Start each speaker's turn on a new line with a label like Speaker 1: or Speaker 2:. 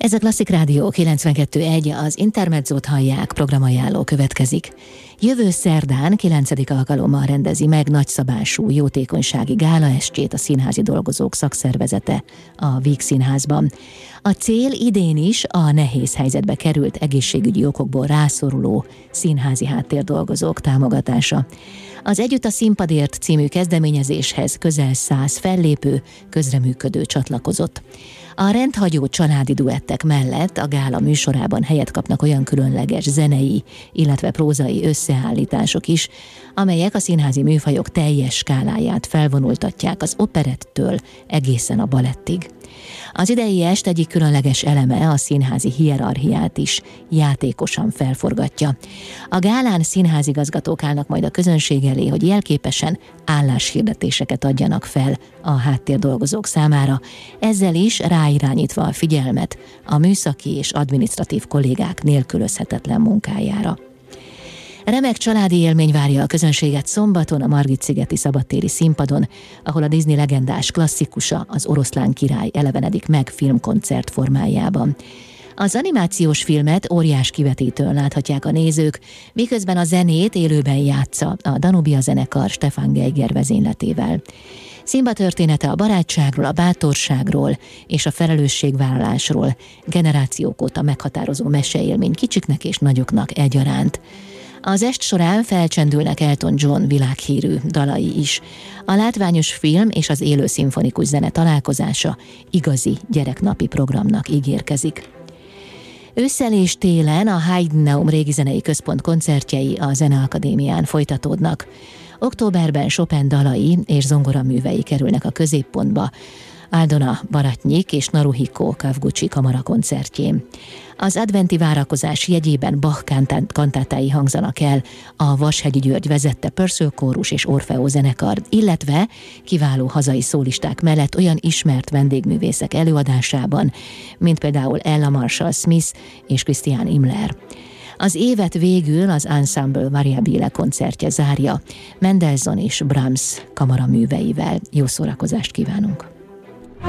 Speaker 1: Ez a Klasszik Rádió 92.1, az Intermezzót hallják, programajánló következik. Jövő szerdán 9. alkalommal rendezi meg nagyszabású jótékonysági gálaestjét a Színházi Dolgozók Szakszervezete a Víg Színházban. A cél idén is a nehéz helyzetbe került egészségügyi okokból rászoruló színházi háttérdolgozók támogatása. Az Együtt a színpadért című kezdeményezéshez közel 100 fellépő, közreműködő csatlakozott. A rendhagyó családi duettek mellett a gála műsorában helyet kapnak olyan különleges zenei, illetve prózai összeállítások is, amelyek a színházi műfajok teljes skáláját felvonultatják az operettől egészen a balettig. Az idei est egyik különleges eleme a színházi hierarchiát is játékosan felforgatja. A gálán színházigazgatók állnak majd a közönség elé, hogy jelképesen álláshirdetéseket adjanak fel a háttérdolgozók számára, ezzel is ráirányítva a figyelmet a műszaki és adminisztratív kollégák nélkülözhetetlen munkájára. Remek családi élmény várja a közönséget szombaton a Margit-szigeti szabadtéri színpadon, ahol a Disney legendás klasszikusa, az Oroszlán király elevenedik meg filmkoncert formájában. Az animációs filmet óriás kivetítőn láthatják a nézők, miközben a zenét élőben játsza a Danubia zenekar Stefan Geiger vezényletével. Színba története a barátságról, a bátorságról és a felelősségvállalásról, generációk óta meghatározó meseélmény kicsiknek és nagyoknak egyaránt. Az est során felcsendülnek Elton John világhírű dalai is. A látványos film és az élő szimfonikus zene találkozása igazi gyereknapi programnak ígérkezik. Ősszel és télen a Heidenheim Régi Zenei Központ koncertjei a Zeneakadémián folytatódnak. Októberben Chopin dalai és zongoraművei kerülnek a középpontba, Aldona Baratnyik és Naruhiko Kawaguchi kamarakoncertjén. Az adventi várakozás jegyében Bach kantátái hangzanak el a Vashegyi György vezette Purcell kórus és Orfeó zenekar, illetve kiváló hazai szólisták mellett olyan ismert vendégművészek előadásában, mint például Ella Marshall Smith és Christian Imler. Az évet végül az Ensemble Variabile koncertje zárja Mendelssohn és Brahms kamaraműveivel. Jó szórakozást kívánunk!